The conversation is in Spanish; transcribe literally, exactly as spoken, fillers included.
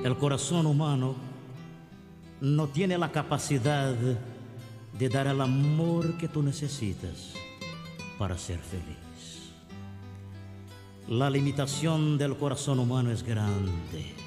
El corazón humano no tiene la capacidad de dar el amor que tú necesitas para ser feliz. La limitación del corazón humano es grande.